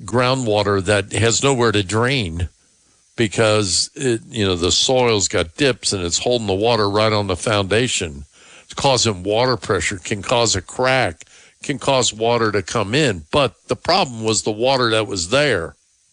groundwater that has nowhere to drain because the soil's got dips and it's holding the water right on the foundation. It's causing water pressure, can cause a crack, can cause water to come in. But the problem was the water that was there.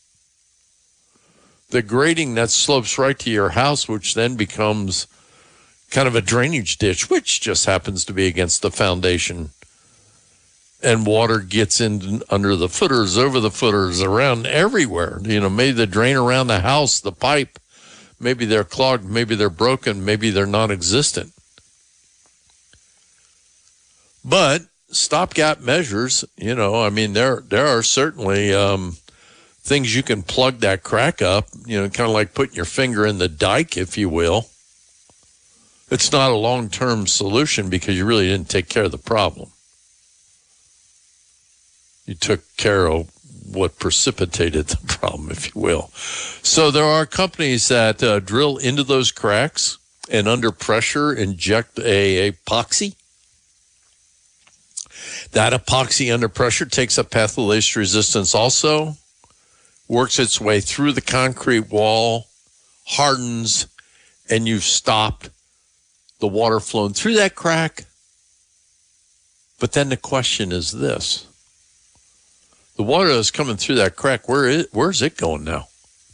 The grading that slopes right to your house, which then becomes kind of a drainage ditch, which just happens to be against the foundation. And water gets in under the footers, over the footers, around everywhere. Maybe the drain around the house, the pipe, maybe they're clogged, maybe they're broken, maybe they're non-existent. But stopgap measures, there are certainly things you can plug that crack up, kind of like putting your finger in the dike, if you will. It's not a long-term solution because you really didn't take care of the problem. You took care of what precipitated the problem, if you will. So there are companies that drill into those cracks and under pressure inject a epoxy. That epoxy under pressure takes up patholace resistance also, works its way through the concrete wall, hardens, and you've stopped the water flowing through that crack. But then the question is this. The water that's coming through that crack, where's it going now?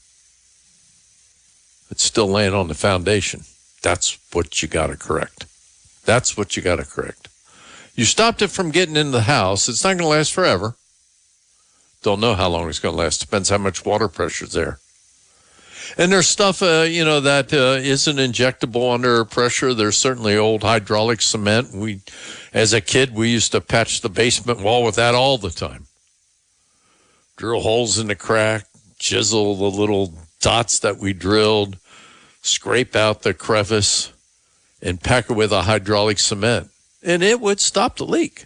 It's still laying on the foundation. That's what you got to correct. That's what you got to correct. You stopped it from getting into the house. It's not going to last forever. Don't know how long it's going to last. Depends how much water pressure's there. And there's stuff, that isn't injectable under pressure. There's certainly old hydraulic cement. As a kid, we used to patch the basement wall with that all the time. Drill holes in the crack, chisel the little dots that we drilled, scrape out the crevice, and pack it with a hydraulic cement. And it would stop the leak.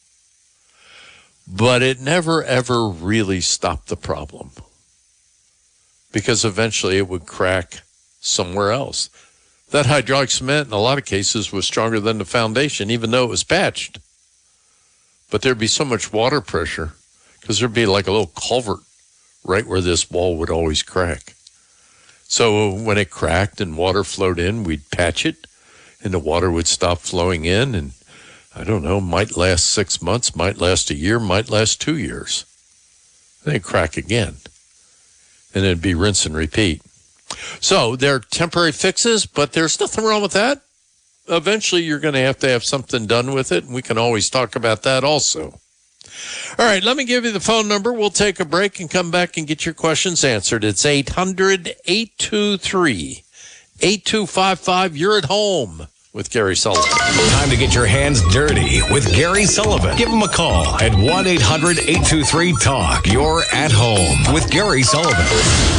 But it never, ever really stopped the problem. Because eventually it would crack somewhere else. That hydraulic cement, in a lot of cases, was stronger than the foundation, even though it was patched. But there'd be so much water pressure, because there'd be like a little culvert right where this wall would always crack. So when it cracked and water flowed in, we'd patch it, and the water would stop flowing in, and I don't know, might last 6 months, might last a year, might last 2 years. Then it'd crack again. And it'd be rinse and repeat. So they're temporary fixes, but there's nothing wrong with that. Eventually, you're going to have something done with it, and we can always talk about that also. All right, let me give you the phone number. We'll take a break and come back and get your questions answered. It's 800-823-8255. You're at home with Gary Sullivan. Time to get your hands dirty with Gary Sullivan. Give him a call at 1-800-823-TALK. You're at home with Gary Sullivan.